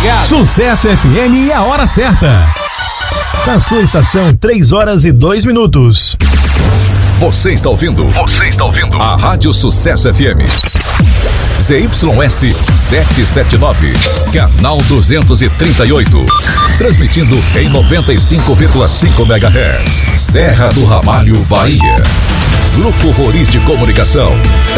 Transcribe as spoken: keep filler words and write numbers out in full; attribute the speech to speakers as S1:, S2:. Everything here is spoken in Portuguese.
S1: ligado.
S2: Sucesso F M e a hora certa. Na sua estação, três horas e dois minutos.
S3: Você está ouvindo? Você está ouvindo? A Rádio Sucesso F M. Z Y S setecentos e setenta e nove, canal duzentos e trinta e oito. Transmitindo em noventa e cinco vírgula cinco megahertz. Serra do Ramalho, Bahia. Grupo Roriz de Comunicação.